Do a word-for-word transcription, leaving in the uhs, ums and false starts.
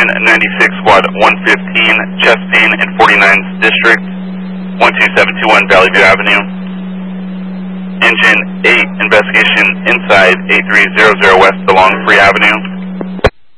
Engine ninety-six, Squad one fifteen, chest pain in forty-ninth District, one two seven two one Valley View Avenue. Engine eight, investigation inside eight three zero zero West along Free Avenue.